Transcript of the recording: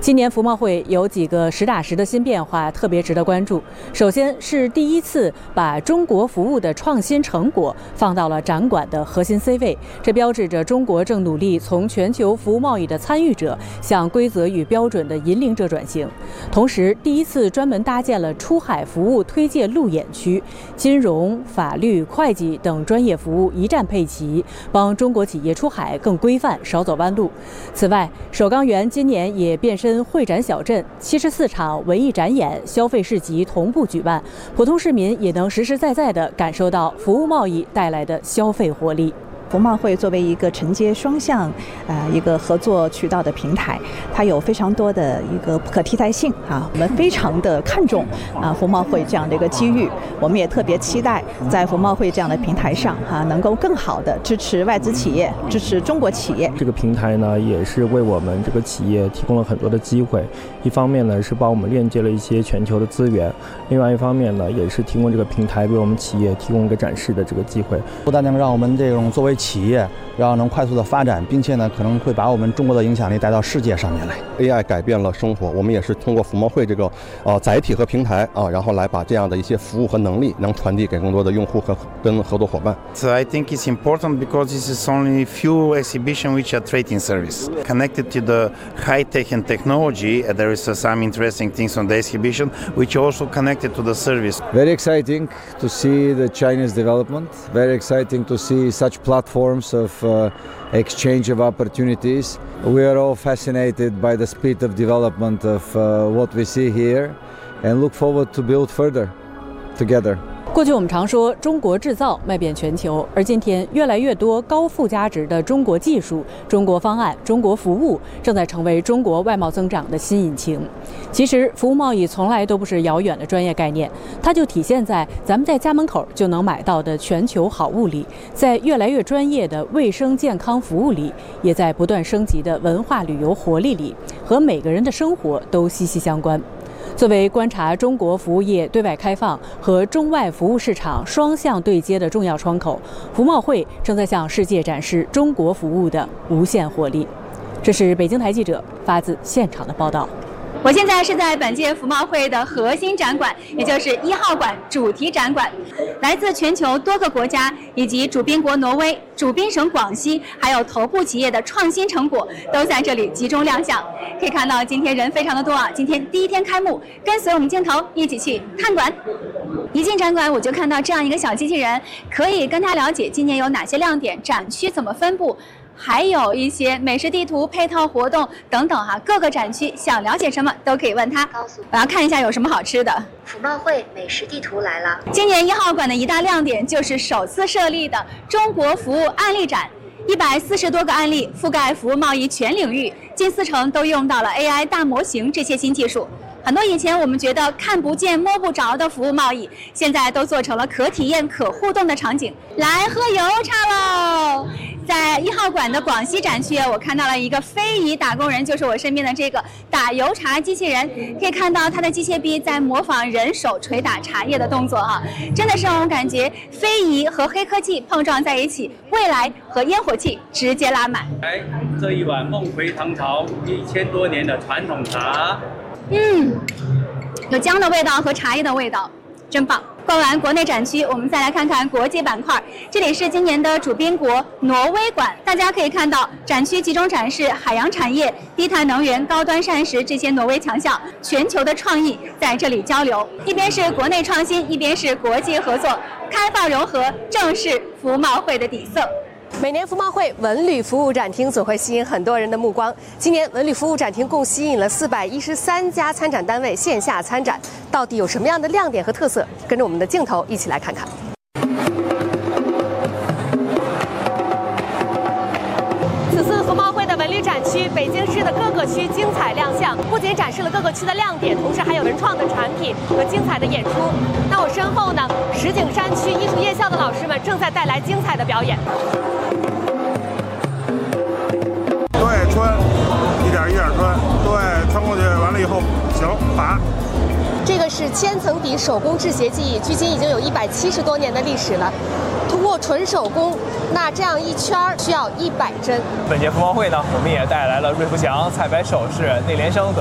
今年服贸会有几个实打实的新变化，特别值得关注。首先是第一次把中国服务的创新成果放到了展馆的核心 C 位，这标志着中国正努力从全球服务贸易的参与者向规则与标准的引领者转型。同时，第一次专门搭建了出海服务推介路演区，金融、法律、会计等专业服务一站配齐，帮中国企业出海更规范，少走弯路。此外，首钢园今年也变身会展小镇，74场文艺展演、消费市集同步举办，普通市民也能实实在在地感受到服务贸易带来的消费活力。 服贸会作为一个承接双向一个合作渠道的平台，它有非常多的一个可替代性啊，我们非常的看重服贸会这样的一个机遇，我们也特别期待在服贸会这样的平台上能够更好的支持外资企业，支持中国企业。 这个平台呢，也是为我们这个企业提供了很多的机会，一方面呢是帮我们链接了一些全球的资源，另外一方面呢也是提供这个平台为我们企业提供一个展示的这个机会， 不但能让我们这种作为企业要能快速的发展，并且呢可能会把我们中国的影响力带到世界上面来。 AI 改变了生活，我们也是通过服贸会这个载体和平台然后来把这样的一些服务和能力能传递给更多的用户和跟合作伙伴。 So I think it's important because this is only few exhibitions which are trading service connected to the high tech and technology. There is some interesting things on the exhibition which are also connected to the service. Very exciting to see the Chinese development. Very exciting to see such platforms of exchange of opportunities. We are all fascinated by the speed of development of what we see here and look forward to build further together. 过去我们常说中国制造卖遍全球，而今天越来越多高附加值的中国技术、中国方案、中国服务正在成为中国外贸增长的新引擎。其实服务贸易从来都不是遥远的专业概念，它就体现在咱们在家门口就能买到的全球好物里，在越来越专业的卫生健康服务里，也在不断升级的文化旅游活力里，和每个人的生活都息息相关。作为观察中国服务业对外开放和中外服务市场双向对接的重要窗口，服贸会正在向世界展示中国服务的无限活力。这是北京台记者发自现场的报道。 我现在是在本届服贸会的核心展馆，也就是1号馆主题展馆，来自全球多个国家以及主宾国挪威、主宾省广西，还有头部企业的创新成果都在这里集中亮相。可以看到今天人非常的多啊！今天第一天开幕，跟随我们镜头一起去探馆。一进展馆我就看到这样一个小机器人，可以跟他了解今年有哪些亮点，展区怎么分布。还有一些美食地图、配套活动等等各个展区想了解什么都可以问他。我要看一下有什么好吃的。 服贸会美食地图来了。 今年1号馆的一大亮点就是首次设立的中国服务案例展，140多个案例覆盖服务贸易全领域，近40%都用到了 AI 大模型这些新技术。很多以前我们觉得看不见摸不着的服务贸易，现在都做成了可体验可互动的场景。来喝油茶喽！在1号馆的广西展区，我看到了一个非遗打工人，就是我身边的这个打油茶机器人。可以看到它的机械臂在模仿人手捶打茶叶的动作真的是让我感觉非遗和黑科技碰撞在一起，未来和烟火气直接拉满。 来，这一碗孟回唐朝1000多年的传统茶。有姜的味道和茶叶的味道，真棒。逛完国内展区，我们再来看看国际板块。这里是今年的主宾国挪威馆，大家可以看到展区集中展示海洋产业、低碳能源、高端膳食这些挪威强项，全球的创意在这里交流。一边是国内创新，一边是国际合作，开放融合，正是服贸会的底色。 每年服贸会文旅服务展厅总会吸引很多人的目光。今年文旅服务展厅共吸引了413家参展单位线下参展，到底有什么样的亮点和特色？跟着我们的镜头一起来看看。此次服贸会的文旅展区，北京市的各个区精彩亮相，不仅展示了各个区的亮点，同时还有文创的产品和精彩的演出。那我身后呢，石景山区艺术夜校的老师们正在带来精彩的表演。 对，穿，一点一点穿，对，穿过去完了以后，行，拔。 这个是千层底手工制鞋技艺，距今已经有170多年的历史了。通过纯手工，那这样一圈需要100针。 本届服贸会呢，我们也带来了瑞福祥、蔡白首饰、内联升等